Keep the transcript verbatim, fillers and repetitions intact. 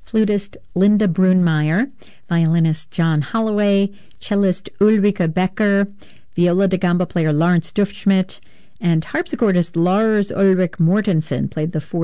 flutist Linda Brunmeyer, violinist John Holloway, cellist Ulrike Becker, viola da gamba player Lawrence Duftschmidt, and harpsichordist Lars Ulrich Mortensen played the fourth